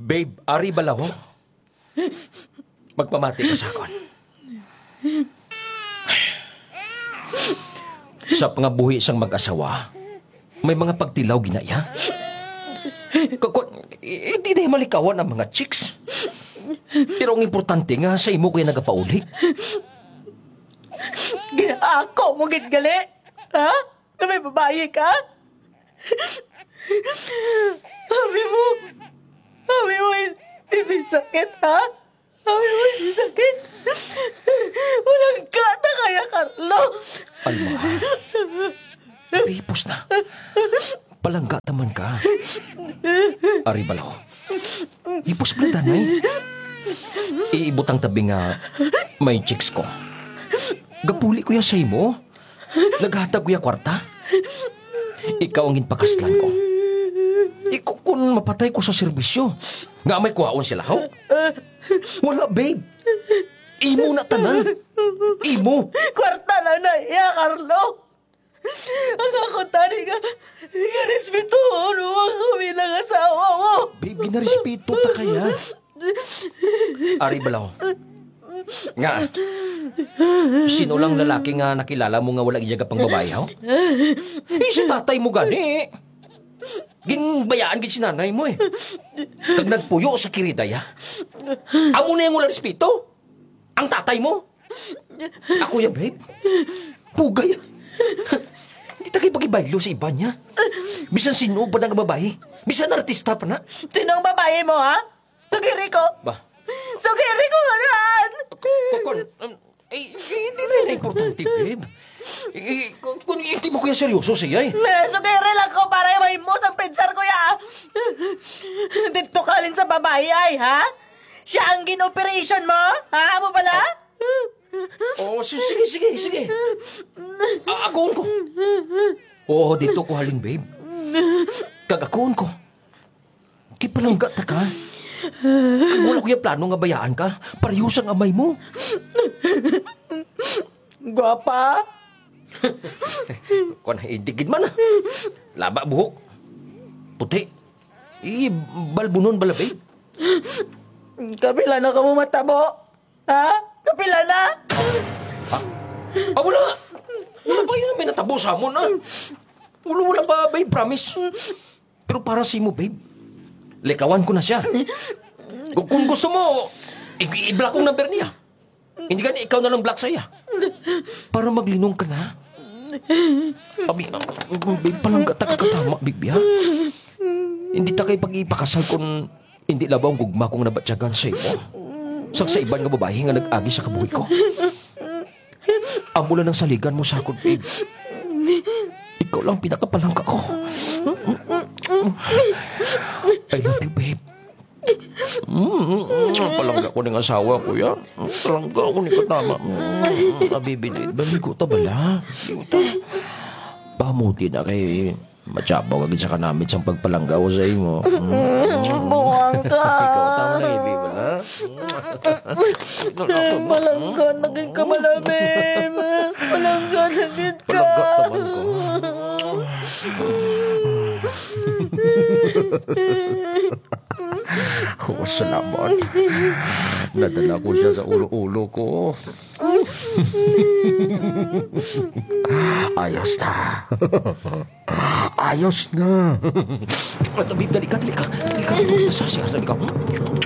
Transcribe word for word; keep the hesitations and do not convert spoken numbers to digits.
Babe, ari balaw. Magpamati ka sa akon. Sa pangabuhi siyang mag-asawa, may mga pagtilaw ginaya. Kakon, hindi na malikawan ang mga chicks. Pero ang importante nga, sa imo kaya nagapauli. Ginaako mo gitgali? Ha? Na may babae ka? Sabi mo, sabi mo, hindi sakit, ha? Sabi mo, hindi sakit. Walang kata kaya, Carlo. Alma, pipos na. Palangga taman ka. Ari balaw. Ipos ba tanay? Iibutang tabi nga may chicks ko. Gapuli ko ya sa imo. Naghatag ko ya kwarta. Ikaw ang ginpakaslan ko. Ikaw kung mapatay ko sa serbisyo. Nga may kuhaon sila, ho? Wala, babe. Imo na tanan. Imo. Kwarta lang na iya, Carlo. Ang ako tani nga, respetuhon mo ang bilang asawa mo. Babe, ginarespeto ta kaya. Ari balaw. Nga, sino lang lalaki nga nakilala mo nga wala iyaga pang babae, ho? Eh, si tatay mo gani. Ginbayaan gin si nanay mo eh. Kag nagpuyo sa kiridaya. Amo na yung wala respeto. Ang tatay mo. Ako ya, babe. Pugay. Hindi tayo pagibaylo sa iba niya. Bisan sino ba ng babae? Bisan artista pa na. Sinong babae mo, ha? Sugiri ko. Ba? Sugiri ko ba yan? Kung, um, eh, hindi na yung importante, babe. Eh, kung, kung hindi mo kaya seryoso siya eh. Sugiri lang ko para may mo sa pinsar ko, ya. Dito ka rin sa babae, ay, ha? Siya ang gin-operation mo? Ha? Mo pala? Oh, sige, sige, sige. A- akoon ko. Oo, dito ko halin, babe. Kag-akoon ko. Kipalangga ta ka. Kag wala ko yung plano nga bayaan ka. Parehus ang amay mo. Gwapa? Kung naidigid man ah. Laba buhok. Puti. I, balbunon bala, babe. Kapila na ka mo matabo? Ha? Kapila na? Ah, wala nga. Wala ba yun may natabo sa amon, ah? Wala, wala ba, babe, promise. Pero para si mo, babe, likawan ko na siya. Kung, kung gusto mo, i- i-block kong number niya. Hindi ka ikaw na lang block sa'ya. Para maglinong ka na. Abi, uh, babe, palangga ta kakatama, babe, ha? Hindi ta kayo pag-ipakasal kung hindi labaw ang gugma kong nabatsyagan sa iyo. Sang sa iban nga babae nga nag-agi sa kabuhi ko. Amo lang ng saligan mo sa akong, babe. Ikaw lang pinakapalangka ko. I love you, babe. Mm, palangga ko ng asawa ko, ya. Palangga ko ni katama. Mm, abibinit. Baligo ta bala. Baligo ta. Pamuti na kay matyabaw agad sa kanamit sa pagpalangga ko sa iyo. Mm. Buwang ka. Ikaw tama na, babe, ha? Malangga, naging ka malamim. Malangga, naging ka. Palangga taman ko. Oh, salamat. Nadala ko siya sa ulo-ulo ko. Ayos na. Ayos na. At, babe, dali ka, dali ka. Dali ka, dali ka. Dali ka.